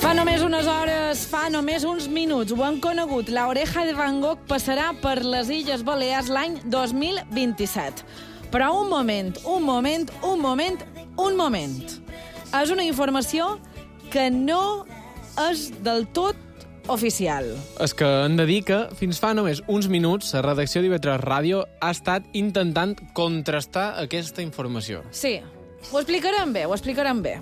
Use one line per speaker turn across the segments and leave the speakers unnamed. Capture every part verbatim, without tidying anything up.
Fa només unes hores, fa només uns minuts, ho han conegut. La Oreja de Van Gogh passarà per les Illes Balears l'any dos mil vint-i-set. Però un moment, un moment, un moment, un moment. És una informació que no és del tot oficial.
És que hem de dir que fins fa només uns minuts la redacció d'I V tres Ràdio ha estat intentant contrastar aquesta informació.
Sí, ho explicarem bé, ho explicarem bé.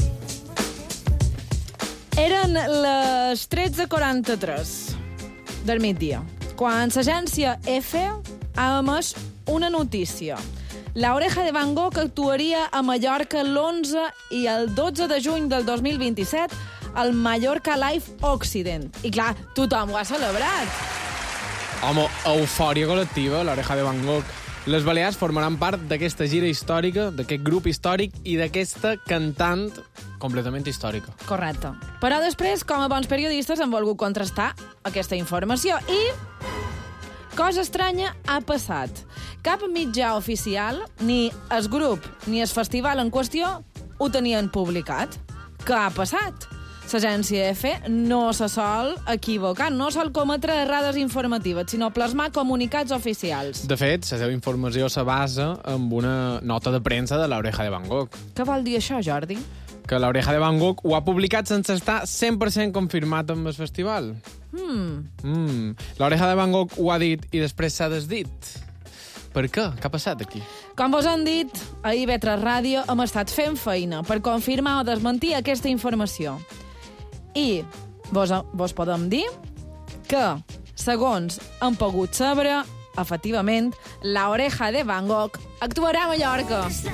Eren les tretze quaranta-tres del migdia, quan l'agència EFE ha emès una notícia. La Oreja de Van Gogh actuaria a Mallorca l'onze i el dotze de juny del dos mil vint-i-set al Mallorca Live Occident. I clar, tothom ho ha celebrat.
Home, eufòria col·lectiva, l'Oreja de Van Gogh. Les Balears formaran part d'aquesta gira històrica, d'aquest grup històric i d'aquesta cantant completament històrica.
Correcte. Però després, com a bons periodistes, han volgut contrastar aquesta informació i... cosa estranya ha passat. Cap mitjà oficial, ni el grup ni el festival en qüestió, ho tenien publicat. Què ha passat? L'agència EFE no se sol equivocar, no sol cometre errades informatives, sinó plasmar comunicats oficials.
De fet, la seva informació se basa en una nota de premsa de l'Oreja de Van Gogh.
Què vol dir això, Jordi?
Que l'Oreja de Van Gogh ho ha publicat sense estar cent per cent confirmat amb el festival.
Hmm.
Mm. L'Oreja de Van Gogh ho ha dit i després s'ha desdit. Per què? Què ha passat aquí?
Com vos han dit, a I V tres Ràdio hem estat fent feina per confirmar o desmentir aquesta informació. I vos, vos podem dir que, segons hem pogut saber, efectivament, l'Oreja de Van Gogh actuarà a Mallorca.